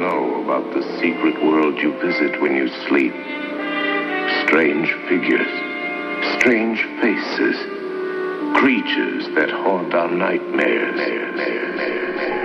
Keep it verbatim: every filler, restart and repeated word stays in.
know about the secret world you visit when you sleep. Strange figures, strange faces, creatures that haunt our nightmares.